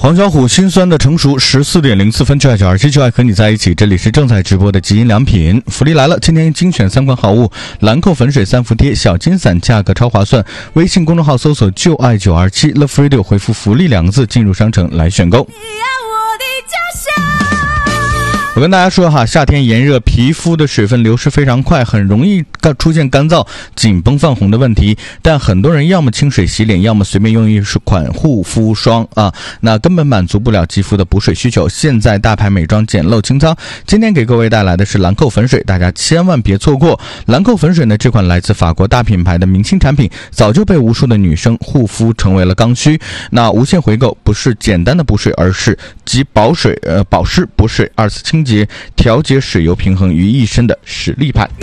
黄小琥心酸的成熟，14点04分，就爱927，就爱和你在一起。这里是正在直播的极音良品，福利来了！今天精选3款好物，兰蔻粉水3伏贴、小金伞，价格超划算。微信公众号搜索就爱927 Love Radio， 回复福利2个字进入商城来选购。我跟大家说哈，夏天炎热，皮肤的水分流失非常快，很容易出现干燥、紧绷、泛红的问题。但很多人要么清水洗脸，要么随便用一款护肤霜啊，那根本满足不了肌肤的补水需求。现在大牌美妆简陋清仓，今天给各位带来的是兰蔻粉水，大家千万别错过。兰蔻粉水呢，这款来自法国大品牌的明星产品，早就被无数的女生护肤成为了刚需。那无限回购不是简单的补水，而是集保湿、补水、2次清洁、调节水油平衡于一身的实力派。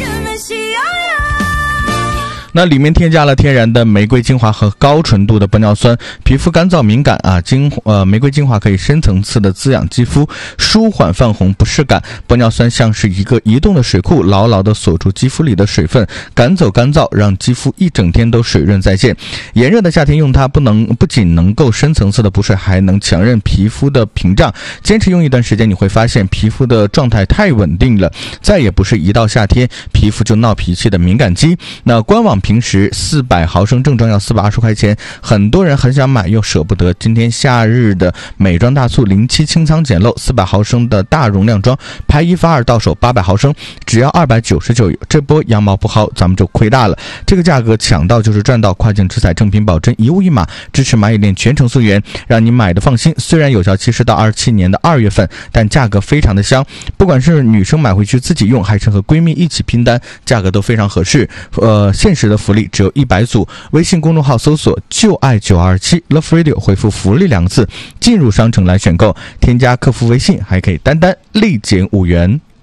那里面添加了天然的玫瑰精华和高纯度的玻尿酸，皮肤干燥敏感啊，玫瑰精华可以深层次的滋养肌肤，舒缓泛红不适感。玻尿酸像是一个移动的水库，牢牢地锁住肌肤里的水分，赶走干燥，让肌肤一整天都水润在线。炎热的夏天用它不仅能够深层次的补水，还能强韧皮肤的屏障。坚持用一段时间，你会发现皮肤的状态太稳定了，再也不是一到夏天皮肤就闹脾气的敏感肌。那官网平时400毫升正装要420块钱，很多人很想买又舍不得。今天夏日的美妆大促07清仓捡漏，400毫升的大容量装，拍1发2到手800毫升，只要299，这波羊毛不薅，咱们就亏大了。这个价格抢到就是赚到，跨境直采正品保真，一物一码，支持蚂蚁链全程溯源，让你买的放心。虽然有效期是到27年的2月份，但价格非常的香，不管是女生买回去自己用，还是和闺蜜一起拼单，价格都非常合适。限时的福利只有100组，微信公众号搜索就爱927 Love Radio， 回复福利2个字进入商城来选购，添加客服微信还可以单立减5元。